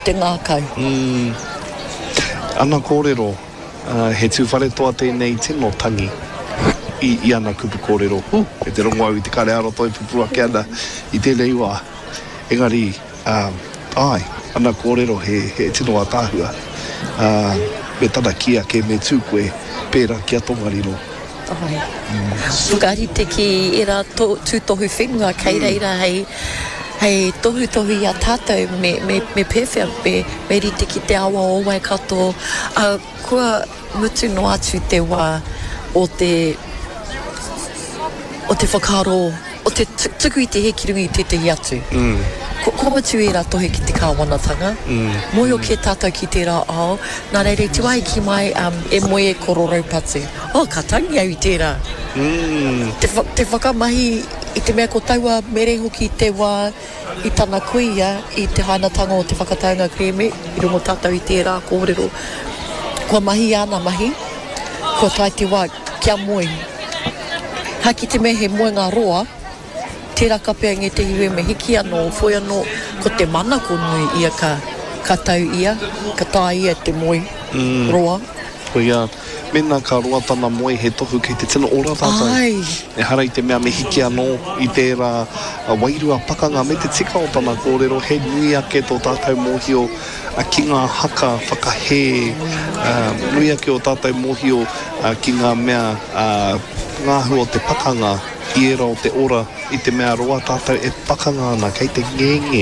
te ngākau. Ana kōrero, he tūwhare toa tēnei tino tangi i ana kupu kōrero. E te rongo au i te kare aro toi pupua ke ana i tēnei wā. Engari, ai, ana kōrero he tino a tāhua. Me tana kia ke me tūkoe pērā kia tongariro. Ai. Tukari te ki e rā tūtohu whenua kei reira hei tohu i a tātou me pewhia me rite ki te awa o wai kato. Kua mutu no atu te wā o te whakaro, o te tuku i te he kirungi te te atu. Ko matu e rā tohe ki te kāwanatanga. Moi o ke tātou ki te rā ao. Nā reire, te wai ki mai e moe e kororau patu. Ka tangi au i tērā. Te whakamahi i te mea ko taua mere hoki te wā i tana kuia i te hainatanga o te whakataunga kreme i rungo tātou i tērā kōrero. Kua mahi ana mahi, kua tai te wā kia moe. Haki te mea he moe ngā roa, tērā ka pēa nge te hiwe me hiki anō, whoi anō, ko te mana ko nui ia ka tau ia, ka tā ia te moe roa. Koia, mena ka roa tana moe he tohu kei te tino ora tātou. Ai. E harai te mea me hiki anō i tērā wairua pakanga me te tika o tana kōrero, he nui ake tō tātou mōhio ki ngā haka whakahe, nui ake o tātou mōhio ki ngā mea ngāhu o te pakanga, i era o te ora i te mea roa tātou e pakanga ana kei te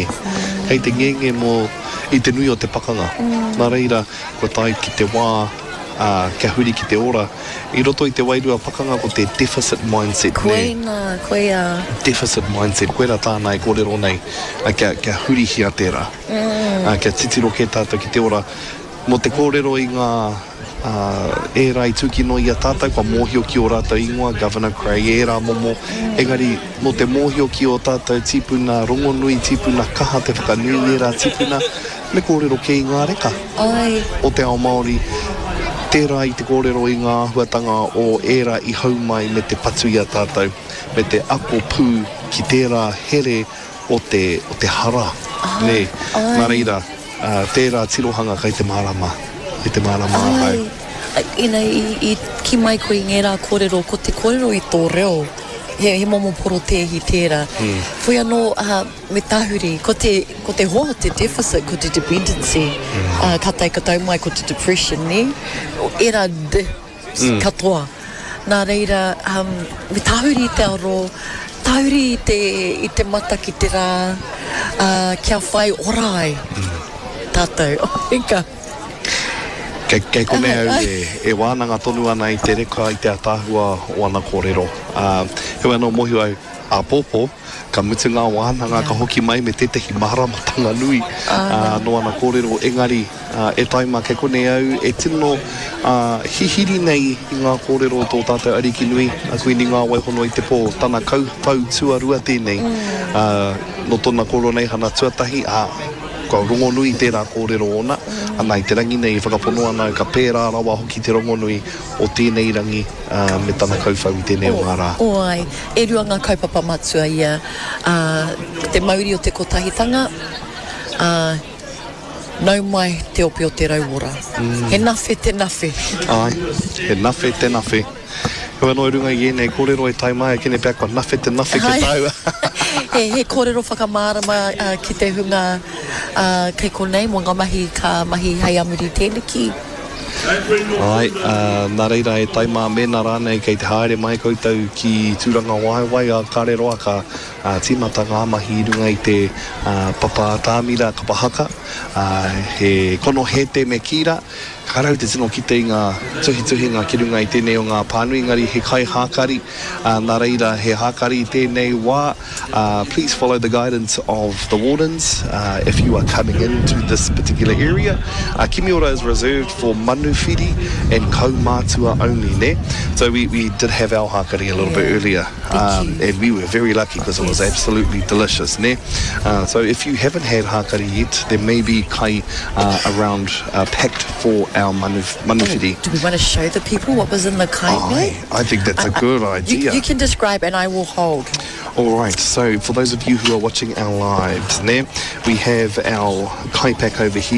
ngenge mō i te nui o te pakanga. Nā reira, kua tai ki te wā, kia huri ki te ora, i roto i te wairua pakanga ko te deficit mindset. Koea. Deficit mindset, koera tāna e kōrero nei, kia huri hia tērā. Kia titiro ke tātou ki te ora. Mo te kōrero i ngā e rai tuki no i a tātou, kua mōhio ki o rātou ingoa, Governor Craig e rā momo. Engari, mo te mōhio ki o tātou tipuna rongonui, tipuna kaha, te whakanui e rā tipuna, me kōrero ke i ngā reka. Ai. O te ao Māori, tērā i te kōrero i ngā huatanga o era i hau mai me te patu i a tātou, me te ako pū ki tērā here o te hara. Nā reira, tērā tirohanga kai te marama. I te marama ai. Ina i ki mai ko i ngērā kōrero, ko te kōrero i tō reo, he momo poro tehi tērā. Whoi anō me tāhuri, ko te hoa, te deficit, ko te dependency, ka tai ka tau mai ko te depression, ne? Era katoa. Nā reira, me tāhuri i te aro, tāhuri i te mata ki te rā, kia whai orai, tātou. Inka. Kei kone au e wānanga tonu ana i te reka i te atāhua o ana kōrero. Hewa anō mohi au a pōpō, ka mutu ngā wānanga ka hoki mai me tetehi maramatanga nui no ana kōrero. Engari, e taima kei kone au e tino hihiri nei i ngā kōrero tō tātou ariki nui, a koe ni ngā waihono i te pō, tana kautau tuarua tēnei, no tōna kōrero nei hana tuatahi, ka rongo nui tērā kōrero ona, ana i te rangi nei whakapono ana ka pērā rawa hoki te rongo nui o tēnei rangi me tana kauwhau i tēnei o ngā rā. Ai, e rua ngā kaupapa matua ia, te mauri o te kotahitanga, nau mai te ope o te rauora. He nawhi te nawhi. Ai, he nawhi te nawhi. Hewa no runga i enei kōrero e tai mai, kene pēr kua nawhi te nawhi ke tau. He kōrero whakamārama ki te hunga kei konei, mo ngā mahi ka mahi hei amuri tēniki. Ai, nā reira e taima mena rānei kei te haere mai koutou ki tūranga waiwai a kāreroa ka tīmata ngā mahi runga i te papa tāmira ka pahaka, he kono hete me kira, karau te tino ki te ngā tuhi ngā ki runga i tēnei o ngā pānui, ngari he kai hākari, nā reira he hākari i tēnei wā. Please follow the guidance of the wardens if you are coming into this particular area. Kimiora is reserved for manufiri and kaumātua only, ne? So we did have our hākari a little bit earlier, and we were very lucky because it was absolutely delicious, ne? So if you haven't had hākari yet, there may be kai around packed for our manuwhiri. Do we want to show the people what was in the kai? I think that's a good idea. You can describe and I will hold. All right, so for those of you who are watching our lives, we have our kai pack over here.